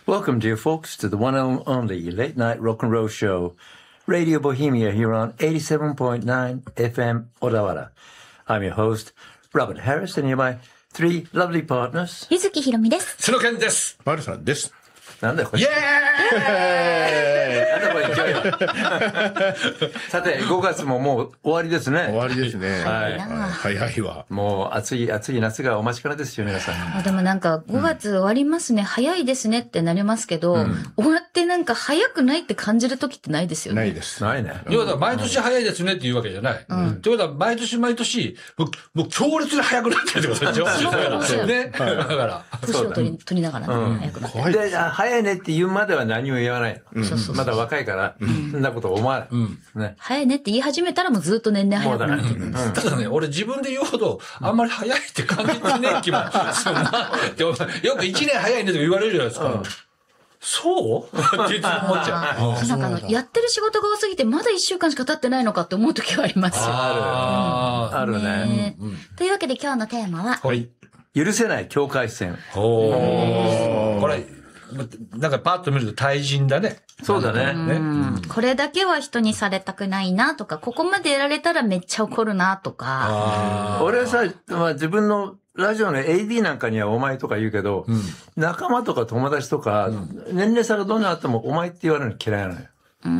Welcome, dear folks, to the one and only late night rock and roll show, Radio Bohemia here on 87.9 FM Odawara. I'm your host, Robert Harris, and you're my three lovely partners. ゆずきひろみです。 瀬野健です。 マルさんです。 なんだよこれ。 イエーイなんだこれ勢いよ。さて、5月ももう終わりですね。 終わりですね。 はい。 早いわ。 もう暑い夏がお待ちからですよ、皆さん。 でもなんか5月終わりますね、早いですねってなりますけど、終わってなんか早くないって感じる時ってないですよね。 ないです。 ないね。 要は毎年早いですねっていうわけじゃない。ってことは毎年毎年、もう強烈に早くなってるってことでしょ。 そうね。だから。 年を取りながらね、早くなってで、早いねって言うまでは何も言わないの。まだ若いから、そんなこと思わない。ね。 早いねって言い始めたらもうずっと年々早くなってる。 ただね、俺自分で言うほど、あんまり早いって感じてねえ気もするな。よく1年早いねとか言われるじゃないですか。そうって言って思っちゃう。 なんかやってる仕事が多すぎてまだ1週間しか経ってないのかって思う時はありますよ。 あるね。 というわけで今日のテーマは、 許せない境界線。 これ、なんかパッと見ると対人だね。 そうだね。 これだけは人にされたくないなとか、ここまでやられたらめっちゃ怒るなとか。 俺はさ、自分のラジオの AD なんかにはお前とか言うけど、仲間とか友達とか、年齢差がどんなあってもお前って言われるの嫌いなのよ。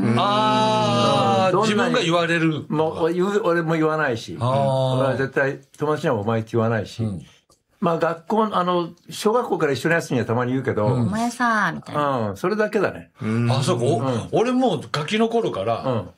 自分が言われる。 俺も言わないし、俺は絶対友達にはお前って言わないし、まあ学校、小学校から一緒のやつにはたまに言うけど、 お前さ、みたいな。 それだけだね。 そうか。俺もうガキの頃から、